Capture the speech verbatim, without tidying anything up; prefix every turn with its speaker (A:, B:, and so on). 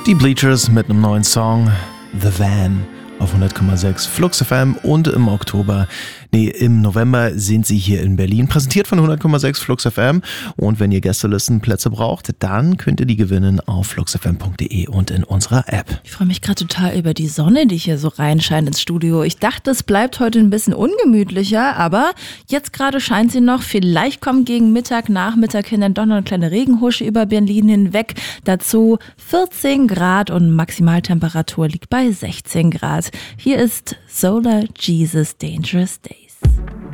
A: Die Bleachers mit einem neuen Song, The Van, auf hundert Komma sechs Flux F M, und im Oktober, nee, im November sind sie hier in Berlin, präsentiert von hundert Komma sechs Flux F M. Und wenn ihr Gästelistenplätze braucht, dann könnt ihr die gewinnen auf fluxfm punkt de und in unserer App.
B: Ich freue mich gerade total über die Sonne, die hier so reinscheint ins Studio. Ich dachte, es bleibt heute ein bisschen ungemütlicher, aber jetzt gerade scheint sie noch. Vielleicht kommen gegen Mittag, Nachmittag hin dann doch noch eine kleine Regenhusche über Berlin hinweg. Dazu vierzehn Grad und Maximaltemperatur liegt bei sechzehn Grad. Hier ist Solar Jesus Dangerous Days.